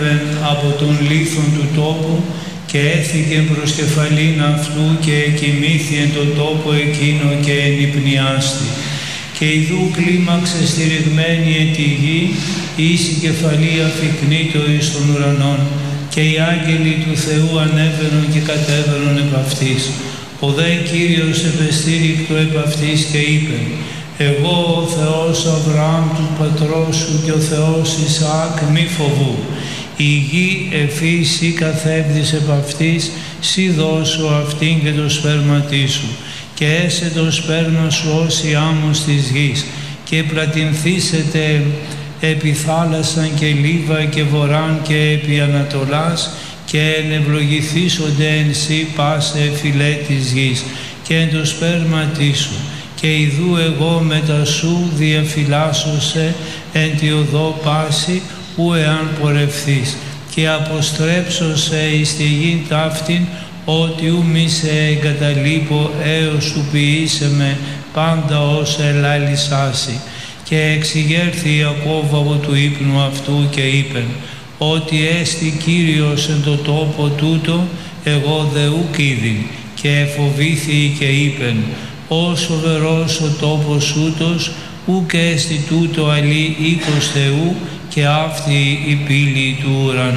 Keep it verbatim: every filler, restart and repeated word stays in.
ανέβεν από τον λίθον του τόπου και έθηκε προς κεφαλήν αυτού και εκοιμήθη εν το τόπο εκείνο και ενυπνιάστη. Και ιδού κλίμαξε στηριγμένη εν τη γη, εις η κεφαλή αφικνήτω εις των ουρανών, και οι άγγελοι του Θεού ανέβαινον και κατέβαινον επ' αυτής. Ο δε Κύριος επεστήρικτο επ' αυτής και είπε: «Εγώ ο Θεός Αβραάμ του πατρός σου και ο Θεός Ισαάκ, μη φοβού. Η γη εφής ή καθεύδεις επ' αυτής, σι δώσω αυτήν και το σπέρματί σου, και έσε το σπέρμα σου ως η άμμος της γης, και πλατινθήσετε επί θάλασσαν και λίβα και βοράν και επί ανατολάς, και ενευλογηθήσονται εν σύ πάσε φυλέ της γης, και εν το σπέρματί σου. Και ιδού εγώ μετά σου διαφυλάσσωσε εν τη οδό πάση, ου εάν πορευθείς, και αποστρέψωσε εις τη γην ταύτην, ότι ου μη σε εγκαταλείπω έως σου ποιήσε με πάντα ως ελάλησάσι. Και εξηγέρθη Ιακώβ από του ύπνου αυτού και είπεν: ότι έστι Κύριος εν το τόπο τούτο, εγώ δε ουκ είδην. Και εφοβήθη και είπεν: «Ω σοβερός ο τόπος ούτος, ουκ έστι τούτο αλλή οίκος Θεού, και αυτή η πύλη του ουρανού».